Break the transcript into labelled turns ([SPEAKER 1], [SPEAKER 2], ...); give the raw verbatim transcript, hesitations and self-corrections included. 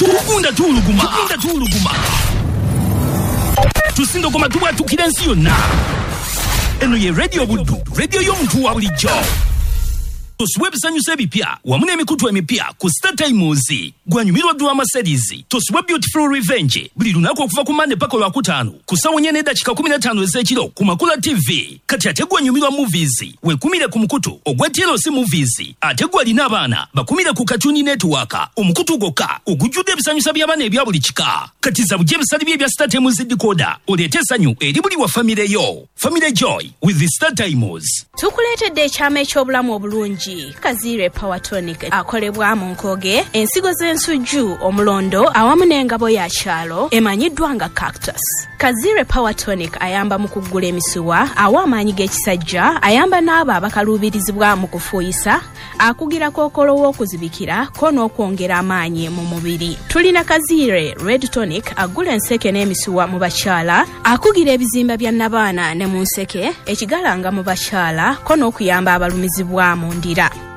[SPEAKER 1] Tukunda tuluguma. Tukunda tuluguma. Tusindo koma tuwa tukirensi yonna. Eno ye radio budu. Radio y'omuntu wa bulijjo. Tosubwe bisanyusa ebipya wamu n'emikutu emipya ku Star Times. Gwanyumirwa drama series Tosubwe Beautiful Revenge buli lunaku okuva ku Monday paka Lwakutaano ku ssaawa nnya n'eddakiika kumi na ttaano ez'ekiro ku Makula T V. Kati ate gwanyumirwa movies wekumire ku mukutu ogwa T L C Movies ate gwalina abaana bakumire ku Cartoon Network omukutu gwokka ogujjudde ebisanyusa by'abaana ebya buli kika. Kati zabujje ebisali bye bya Star Times decoder oleete essanyu eri buli wa family yo. Family Joy with the Star Times.
[SPEAKER 2] Tukuleetedde ekyama eky'obulamu obulungi Kazire Power Tonic akolebwa mu Nkoge ensigo z'ensujju omulondo awamu n'engabo ya kyalo emanyiddwa nga Cactus. Kazire Power Tonic ayamba mu kuggula emisuwa awa amaanyi g'ekisajja ayamba n'abo abakaluubirizibwa mu kufuuyisa akugira kookolo w'okuzibikira ko n'okwongera amaanyi mu mubiri. Tulina Kazire Red Tonic agula enseke n'emisuwa mu bakyala akugira ebizimba bya nabaana ne mu nseke ekigalanga mu bakyala ko n'okuyamba abalumizibwa mu ndira.